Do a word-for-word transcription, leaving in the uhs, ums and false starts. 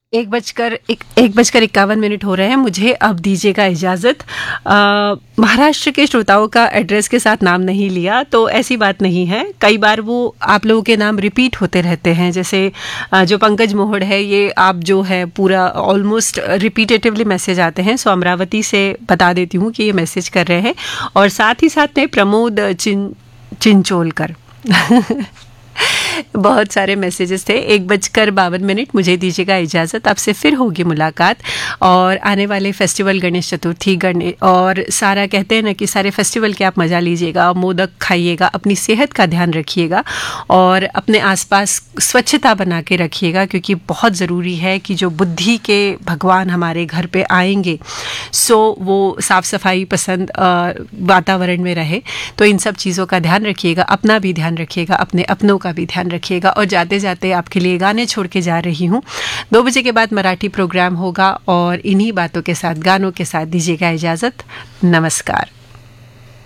एक बजकर एक एक बजकर इक्यावन मिनट हो रहे हैं। मुझे अब दीजिएगा इजाज़त। महाराष्ट्र के श्रोताओं का एड्रेस के साथ नाम नहीं लिया तो ऐसी बात नहीं है। कई बार वो आप लोगों के नाम रिपीट होते रहते हैं। जैसे अ, जो पंकज मोहड़ है, ये आप जो है पूरा ऑलमोस्ट रिपीटेटिवली मैसेज आते हैं। सो अमरावती से बता देती हूँ कि ये मैसेज कर रहे हैं। और साथ ही साथ में प्रमोद चिन चिंचोलकर बहुत सारे मैसेजेस थे। एक बजकर बावन मिनट मुझे दीजिएगा इजाज़त। आपसे फिर होगी मुलाकात। और आने वाले फेस्टिवल गणेश चतुर्थी गणेश और सारा कहते हैं ना कि सारे फेस्टिवल के आप मज़ा लीजिएगा, मोदक खाइएगा, अपनी सेहत का ध्यान रखिएगा और अपने आसपास स्वच्छता बना के रखिएगा, क्योंकि बहुत ज़रूरी है कि जो बुद्धि के भगवान हमारे घर पे आएंगे सो वो साफ़ सफाई पसंद वातावरण में रहे। तो इन सब चीज़ों का ध्यान रखिएगा, अपना भी ध्यान रखिएगा, अपने अपनों का भी ध्यान रखिएगा। और जाते जाते आपके लिए गाने छोड़ के जा रही हूँ। दो बजे के बाद मराठी प्रोग्राम होगा और इन्हीं बातों के साथ, गानों के साथ दीजिएगा इजाज़त। नमस्कार।